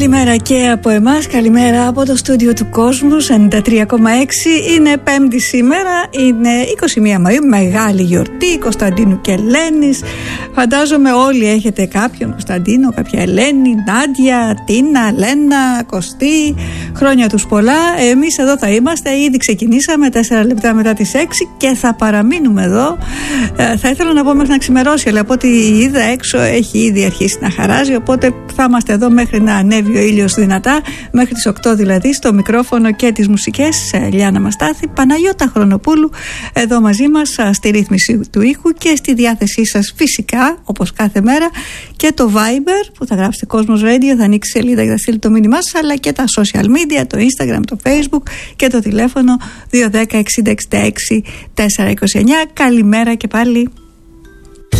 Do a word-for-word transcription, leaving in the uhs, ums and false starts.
Καλημέρα και από εμάς, καλημέρα από το στούντιο του Κόσμου ενενήντα τρία κόμμα έξι. Είναι Πέμπτη σήμερα, είναι είκοσι μία Μαΐου, μεγάλη γιορτή Κωνσταντίνου και Ελένης. Φαντάζομαι όλοι έχετε κάποιον Κωνσταντίνο, κάποια Ελένη, Νάντια, Τίνα, Λένα, Κωστή. Χρόνια τους πολλά. Εμείς εδώ θα είμαστε, ήδη ξεκινήσαμε τέσσερα λεπτά μετά τις έξι και θα παραμείνουμε εδώ. Ε, θα ήθελα να πω μέχρι να ξημερώσει, αλλά από ό,τι είδα έξω έχει ήδη αρχίσει να χαράζει, οπότε θα είμαστε εδώ μέχρι να ανέβει ο ήλιος δυνατά, μέχρι τις οκτώ δηλαδή, στο μικρόφωνο και τις μουσικές Λιάννα Μαστάθη, Παναγιώτα Χρονοπούλου εδώ μαζί μας στη ρύθμιση του ήχου και στη διάθεσή σας φυσικά όπως κάθε μέρα και το Viber που θα γράψετε Κόσμος Radio, θα ανοίξει σελίδα και θα στείλει το μήνυμά σας, αλλά και τα social media, το Instagram, το Facebook και το τηλέφωνο δύο ένα μηδέν εξήντα εξήντα έξι τετρακόσια είκοσι εννιά. Καλημέρα και πάλι.